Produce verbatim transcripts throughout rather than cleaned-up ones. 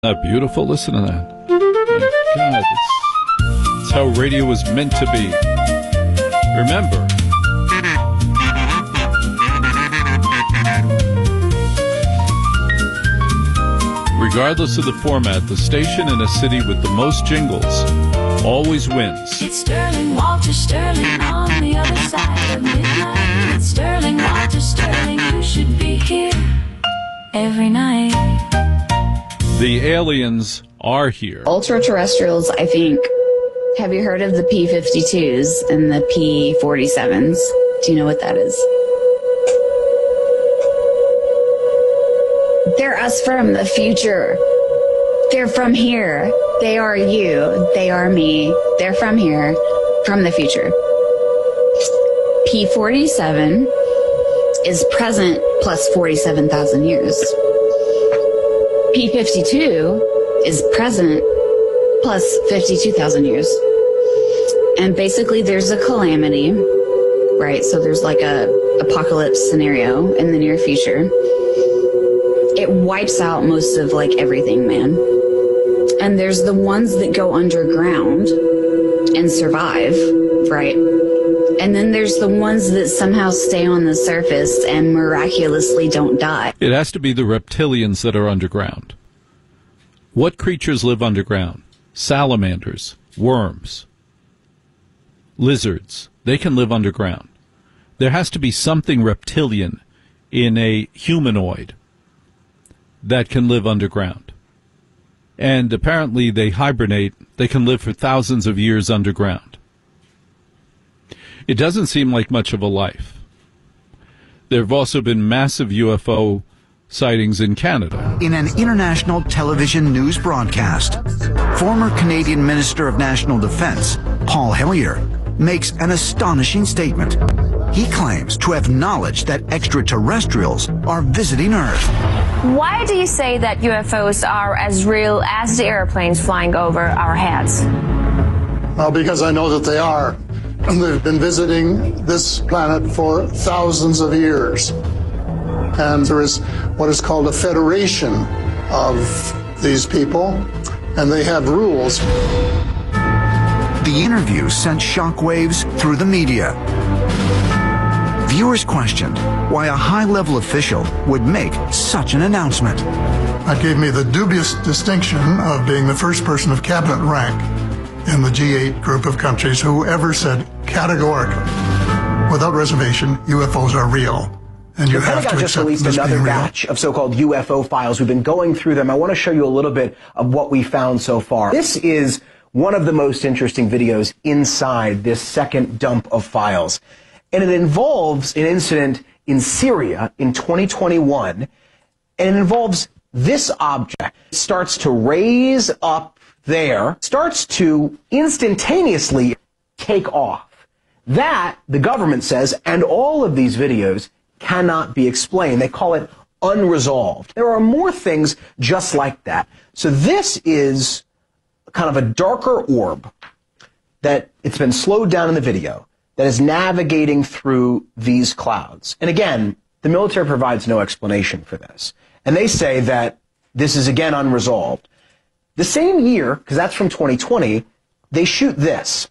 That beautiful? Listen to that. My God, it's, it's how radio was meant to be. Remember, regardless of the format, the station in a city with the most jingles always wins. It's Sterling, Walter Sterling on the other side of midnight. It's Sterling, Walter Sterling, you should be here every night. The aliens are here. Ultra-terrestrials, I think. Have you heard of the P fifty-twos and the P forty-sevens? Do you know what that is? They're us from the future. They're from here. They are you. They are me. They're from here, from the future. P forty-seven is present plus forty-seven thousand years. P fifty-two is present plus fifty-two thousand years. And basically there's a calamity, right? So there's like a apocalypse scenario in the near future. It wipes out most of like everything, man. And there's the ones that go underground and survive, right? And then there's the ones that somehow stay on the surface and miraculously don't die. It has to be the reptilians that are underground. What creatures live underground? Salamanders, worms, lizards. They can live underground. There has to be something reptilian in a humanoid that can live underground. And apparently they hibernate. They can live for thousands of years underground. It doesn't seem like much of a life. There have also been massive U F O sightings in Canada. In an international television news broadcast, former Canadian Minister of National Defence, Paul Hellyer, makes an astonishing statement. He claims to have knowledge that extraterrestrials are visiting Earth. Why do you say that U F Os are as real as the airplanes flying over our heads? Well, because I know that they are. They've been visiting this planet for thousands of years. And there is what is called a federation of these people, and they have rules. The interview sent shockwaves through the media. Viewers questioned why a high-level official would make such an announcement. That gave me the dubious distinction of being the first person of cabinet rank in the G eight group of countries who ever said categorically, without reservation, U F Os are real. And you the have Pentagon to just accept released this another being real. batch of so-called U F O files. We've been going through them. I want to show you a little bit of what we found so far. This is one of the most interesting videos inside this second dump of files. And it involves an incident in Syria in twenty twenty-one. And it involves this object. It starts to raise up there, starts to instantaneously take off. That, the government says, and all of these videos cannot be explained. They call it unresolved. There are more things just like that. So this is kind of a darker orb that it's been slowed down in the video that is navigating through these clouds. And again, the military provides no explanation for this. And they say that this is again unresolved. The same year, because that's from twenty twenty, they shoot this.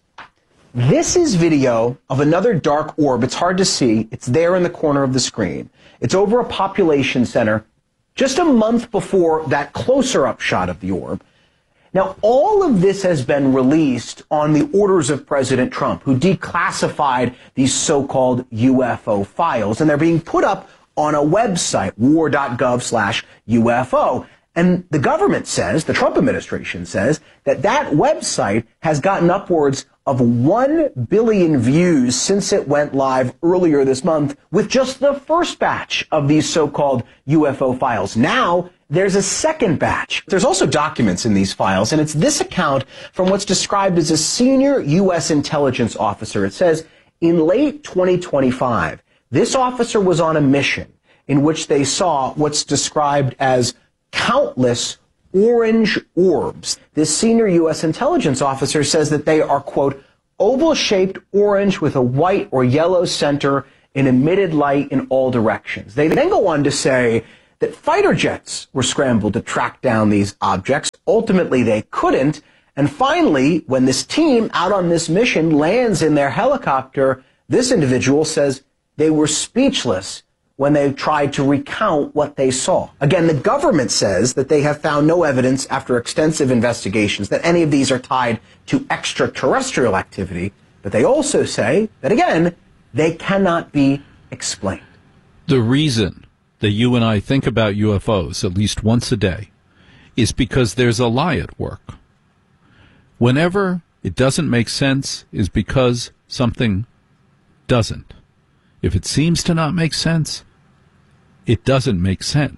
This is video of another dark orb. It's hard to see. It's there in the corner of the screen. It's over a population center just a month before that closer-up shot of the orb. Now, all of this has been released on the orders of President Trump, who declassified these so-called U F O files, and they're being put up on a website, war dot gov slash U F O. And the government says, the Trump administration says, that that website has gotten upwards of one billion views since it went live earlier this month with just the first batch of these so-called U F O files. Now, there's a second batch. There's also documents in these files, and it's this account from what's described as a senior U S intelligence officer. It says, in late twenty twenty-five, this officer was on a mission in which they saw what's described as countless orange orbs. This senior U S intelligence officer says that they are, quote, oval-shaped orange with a white or yellow center in emitted light in all directions. They then go on to say that fighter jets were scrambled to track down these objects. Ultimately, they couldn't. And finally, when this team out on this mission lands in their helicopter, this individual says they were speechless when they tried to recount what they saw. Again, the government says that they have found no evidence after extensive investigations that any of these are tied to extraterrestrial activity. But they also say that, again, they cannot be explained. The reason that you and I think about U F Os at least once a day is because there's a lie at work. Whenever it doesn't make sense is because something doesn't. If it seems to not make sense, it doesn't make sense.